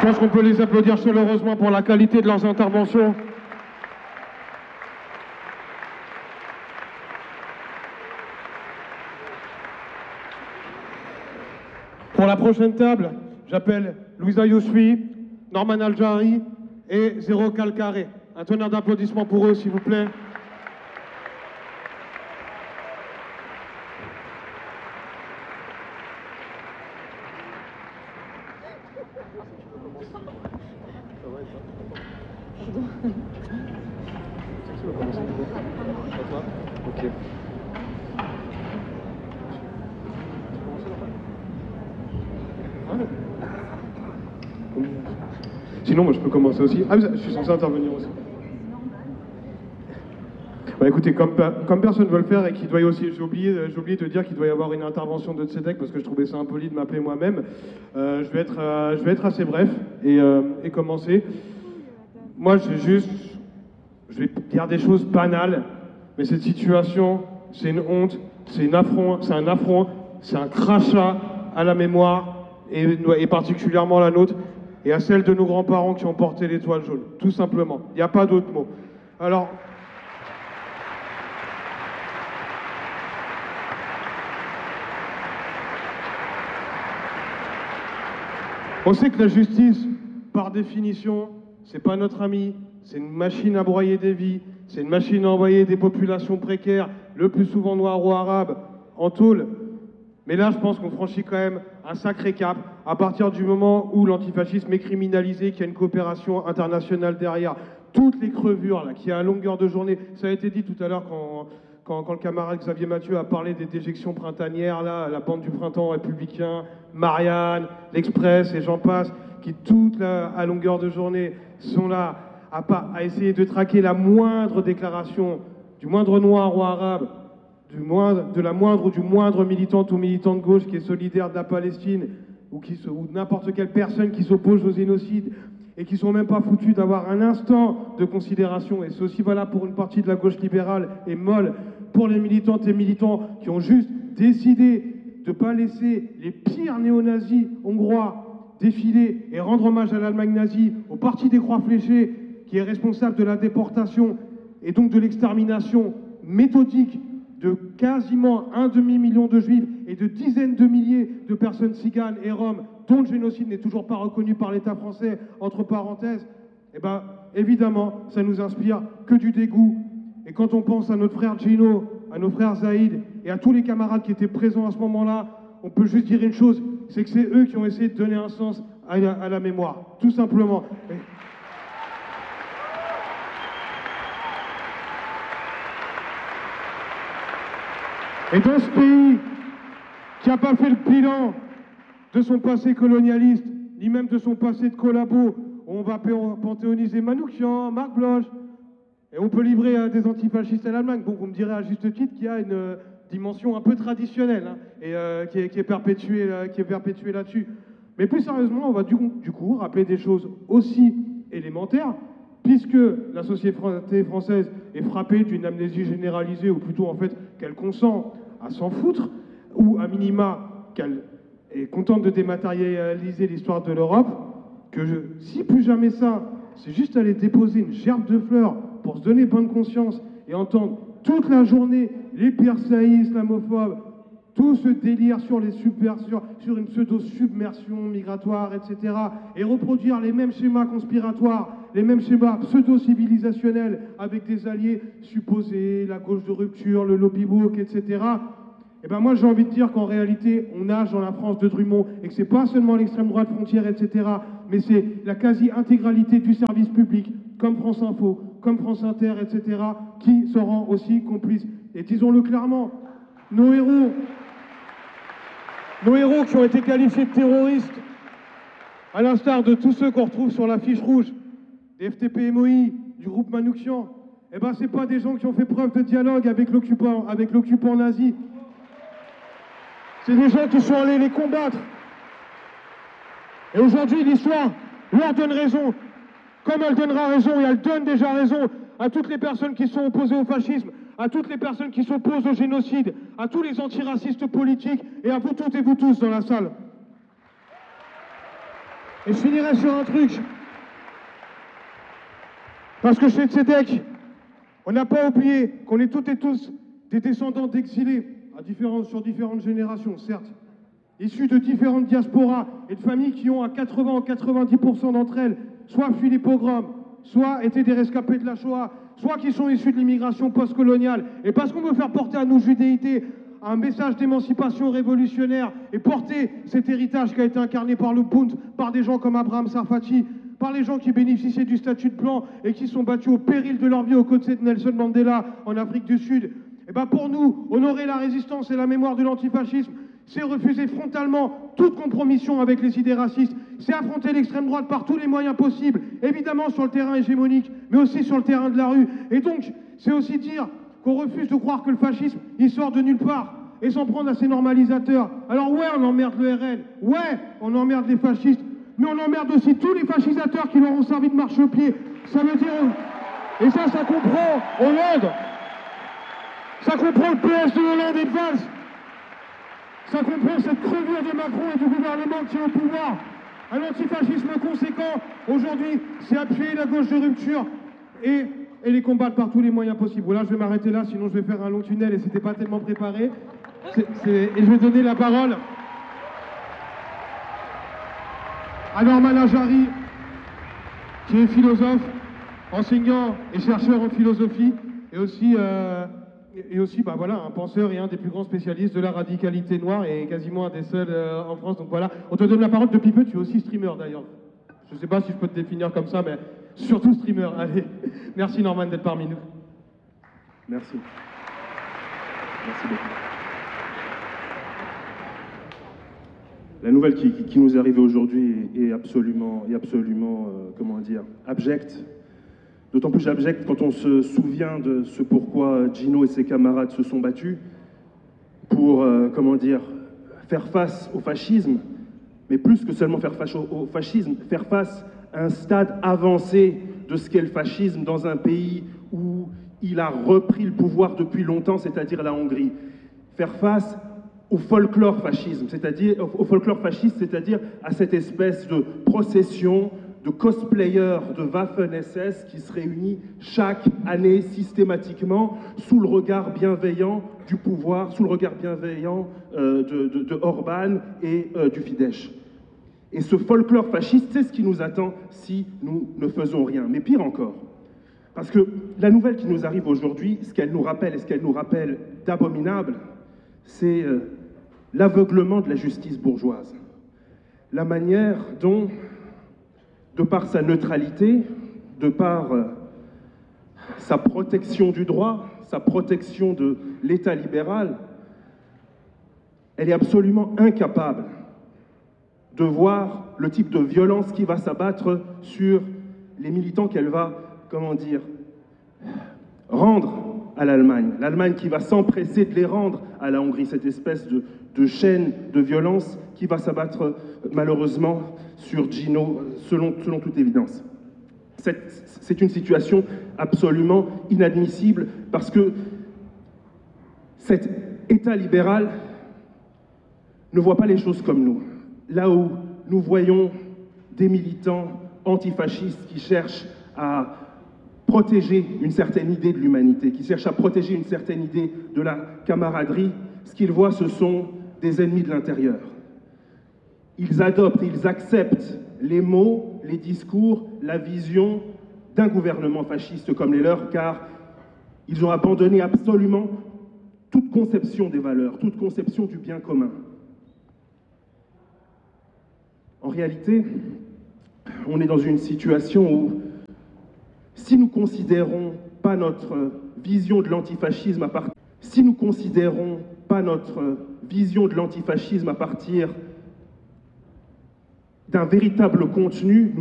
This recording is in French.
Je pense qu'on peut les applaudir chaleureusement pour la qualité de leurs interventions. Pour la prochaine table, j'appelle Louisa Yousfi, Norman Aljari et Zéro Calcaré. Un tonnerre d'applaudissements pour eux, s'il vous plaît. Ok. Sinon, moi, je peux commencer aussi. Ah, je suis censé intervenir aussi. Bah écoutez, comme personne ne veut le faire et qu'il doit y aussi, j'ai oublié de dire qu'il doit y avoir une intervention de Tzedek parce que je trouvais ça impoli de m'appeler moi-même. Je vais être assez bref et commencer. Moi, je vais dire des choses banales, mais cette situation, c'est une honte, c'est un affront, c'est un crachat à la mémoire et particulièrement à la nôtre et à celle de nos grands-parents qui ont porté l'étoile jaune, tout simplement. Il n'y a pas d'autre mot. Alors, on sait que la justice, par définition, c'est pas notre ami, c'est une machine à broyer des vies, c'est une machine à envoyer des populations précaires, le plus souvent noires ou arabes, en tôle. Mais là, je pense qu'on franchit quand même un sacré cap à partir du moment où l'antifascisme est criminalisé, qu'il y a une coopération internationale derrière. Toutes les crevures là, qu'il y a à longueur de journée, ça a été dit tout à l'heure quand le camarade Xavier Mathieu a parlé des déjections printanières, là, la bande du printemps républicain, Marianne, l'Express et j'en passe, qui toutes là, à longueur de journée sont là à essayer de traquer la moindre déclaration du moindre noir ou arabe, de la moindre ou du moindre militante ou militant de gauche qui est solidaire de la Palestine ou n'importe quelle personne qui s'oppose au génocide et qui sont même pas foutus d'avoir un instant de considération. Et c'est aussi valable pour une partie de la gauche libérale et molle, pour les militantes et militants qui ont juste décidé de ne pas laisser les pires néo-nazis hongrois défiler et rendre hommage à l'Allemagne nazie, au Parti des Croix Fléchées, qui est responsable de la déportation et donc de l'extermination méthodique de quasiment 1,5 million de juifs et de dizaines de milliers de personnes tziganes et roms, dont le génocide n'est toujours pas reconnu par l'État français, entre parenthèses, eh ben, évidemment, ça nous inspire que du dégoût. Et quand on pense à notre frère Gino, à nos frères Zaïd et à tous les camarades qui étaient présents à ce moment-là, on peut juste dire une chose, c'est que c'est eux qui ont essayé de donner un sens à la mémoire, tout simplement. Et dans ce pays qui n'a pas fait le bilan de son passé colonialiste, ni même de son passé de collabo, on va panthéoniser Manouchian, Marc Bloch, et on peut livrer à des antifascistes à l'Allemagne. Bon, vous me direz à juste titre qu'il y a une dimension un peu traditionnelle hein, et qui est perpétuée là-dessus. Mais plus sérieusement, on va du coup rappeler des choses aussi élémentaires, puisque la société française est frappée d'une amnésie généralisée, ou plutôt en fait qu'elle consent à s'en foutre, ou à minima qu'elle est contente de dématérialiser l'histoire de l'Europe, si plus jamais ça, c'est juste aller déposer une gerbe de fleurs pour se donner bonne conscience et entendre toute la journée les pires saillies islamophobes, tout ce délire sur sur une pseudo-submersion migratoire, etc. Et reproduire les mêmes schémas conspiratoires, les mêmes schémas pseudo-civilisationnels avec des alliés supposés, la gauche de rupture, le lobby woke, etc. Et ben moi j'ai envie de dire qu'en réalité on nage dans la France de Drummond et que c'est pas seulement l'extrême droite frontière, etc. Mais c'est la quasi-intégralité du service public, comme France Info, comme France Inter, etc. qui se rend aussi complice. Et disons-le clairement, nos héros qui ont été qualifiés de terroristes, à l'instar de tous ceux qu'on retrouve sur la fiche rouge, des FTP-MOI, du groupe Manouchian, eh ben c'est pas des gens qui ont fait preuve de dialogue avec l'occupant nazi. C'est des gens qui sont allés les combattre. Et aujourd'hui, l'histoire leur donne raison, comme elle donnera raison, et elle donne déjà raison à toutes les personnes qui sont opposées au fascisme, à toutes les personnes qui s'opposent au génocide, à tous les antiracistes politiques, et à vous toutes et vous tous dans la salle. Et je finirai sur un truc. Parce que chez Tzedek, on n'a pas oublié qu'on est toutes et tous des descendants d'exilés sur différentes générations, certes, issus de différentes diasporas et de familles qui ont à 80 ou 90% d'entre elles soit fui les pogroms, soit été des rescapés de la Shoah, soit qui sont issus de l'immigration postcoloniale. Et parce qu'on veut faire porter à nos judéités un message d'émancipation révolutionnaire et porter cet héritage qui a été incarné par le Bund, par des gens comme Abraham Sarfati, par les gens qui bénéficiaient du statut de blanc et qui sont battus au péril de leur vie aux côtés de Nelson Mandela en Afrique du Sud. Et bien pour nous, honorer la résistance et la mémoire de l'antifascisme, c'est refuser frontalement toute compromission avec les idées racistes, c'est affronter l'extrême droite par tous les moyens possibles, évidemment sur le terrain hégémonique, mais aussi sur le terrain de la rue. Et donc, c'est aussi dire qu'on refuse de croire que le fascisme, il sort de nulle part, et s'en prendre à ses normalisateurs. Alors ouais, on emmerde le RN, ouais, on emmerde les fascistes, mais on emmerde aussi tous les fascisateurs qui leur ont servi de marchepied. Ça veut dire... Et ça comprend Hollande, ça comprend le PS de Hollande et de Valls, ça comprend cette crevure de Macron et du gouvernement qui est au pouvoir. Un antifascisme conséquent, aujourd'hui, c'est appuyer la gauche de rupture et les combattre par tous les moyens possibles. Voilà, je vais m'arrêter là, sinon je vais faire un long tunnel et c'était pas tellement préparé. Et je vais donner la parole à Norman Ajari, qui est philosophe, enseignant et chercheur en philosophie, et aussi bah voilà, un penseur et un des plus grands spécialistes de la radicalité noire et quasiment un des seuls en France. Donc voilà, on te donne la parole depuis peu, tu es aussi streamer d'ailleurs. Je sais pas si je peux te définir comme ça, mais surtout streamer. Allez, merci Norman d'être parmi nous. Merci. Merci beaucoup. La nouvelle qui nous est arrivée aujourd'hui est absolument comment dire, abjecte. D'autant plus abjecte quand on se souvient de ce pourquoi Gino et ses camarades se sont battus pour, comment dire, faire face au fascisme, mais plus que seulement faire face au fascisme, faire face à un stade avancé de ce qu'est le fascisme dans un pays où il a repris le pouvoir depuis longtemps, c'est-à-dire la Hongrie. Faire face au folklore fasciste, c'est-à-dire à cette espèce de procession de cosplayers de Waffen-SS qui se réunit chaque année systématiquement sous le regard bienveillant du pouvoir, sous le regard bienveillant de Orban et du Fidesz. Et ce folklore fasciste, c'est ce qui nous attend si nous ne faisons rien. Mais pire encore, parce que la nouvelle qui nous arrive aujourd'hui, ce qu'elle nous rappelle et ce qu'elle nous rappelle d'abominable, c'est l'aveuglement de la justice bourgeoise. La manière dont, de par sa neutralité, de par sa protection du droit, sa protection de l'État libéral, elle est absolument incapable de voir le type de violence qui va s'abattre sur les militants qu'elle va, comment dire, rendre à l'Allemagne. L'Allemagne qui va s'empresser de les rendre à la Hongrie, cette espèce de chaîne de violence qui va s'abattre malheureusement sur Gino, selon toute évidence. C'est une situation absolument inadmissible parce que cet État libéral ne voit pas les choses comme nous. Là où nous voyons des militants antifascistes qui cherchent à protéger une certaine idée de l'humanité, qui cherchent à protéger une certaine idée de la camaraderie, ce qu'ils voient, ce sont des ennemis de l'intérieur. Ils adoptent et ils acceptent les mots, les discours, la vision d'un gouvernement fasciste comme les leurs, car ils ont abandonné absolument toute conception des valeurs, toute conception du bien commun. En réalité, on est dans une situation où, si nous considérons pas notre vision de l'antifascisme à partir d'un véritable contenu,